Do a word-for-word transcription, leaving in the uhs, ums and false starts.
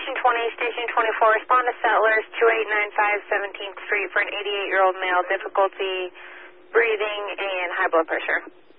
Station twenty, Station twenty-four, respond to Settlers, two eight nine five seventeenth Street for an eighty-eight-year-old male, difficulty breathing and high blood pressure.